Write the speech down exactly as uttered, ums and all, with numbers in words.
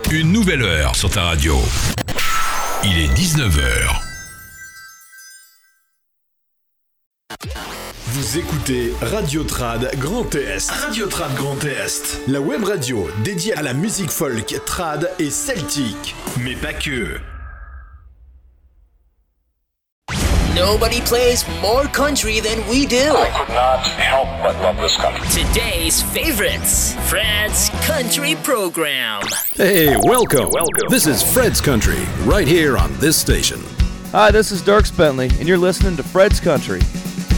Une nouvelle heure sur ta radio. Il est dix-neuf heures. Vous écoutez Radio Trad Grand Est. Radio Trad Grand Est. La web radio dédiée à la musique folk, trad et celtique. Mais pas que. Nobody plays more country than we do. I could not help but love this country. Today's favorites, Fred's Country Program. Hey, welcome. Welcome. This is Fred's Country, right here on this station. Hi, this is Dirk Bentley, and you're listening to Fred's Country.